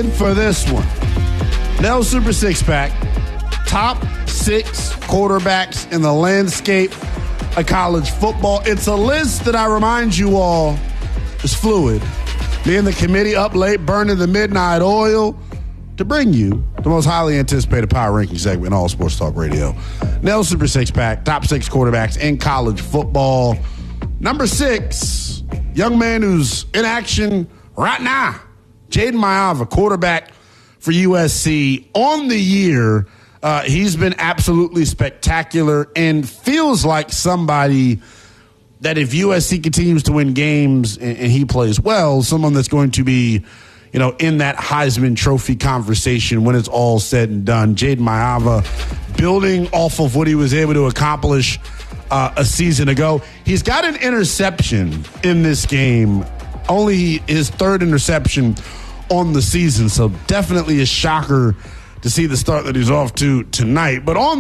excited for this one. Nell Super Six Pack, top 6 quarterbacks in the landscape of college football. It's a list that I remind you all is fluid. Me and the committee up late burning the midnight oil to bring you the most highly anticipated power ranking segment in all sports talk radio. Nell Super Six Pack, top 6 quarterbacks in college football. Number 6, young man who's in action right now, Jayden Maiava, quarterback for USC. On the year, he's been absolutely spectacular and feels like somebody that if USC continues to win games and he plays well, someone that's going to be, in that Heisman Trophy conversation when it's all said and done. Jayden Maiava, building off of what he was able to accomplish a season ago. He's got an interception in this game, only his 3rd interception on the season, so definitely a shocker to see the start that he's off to tonight. But on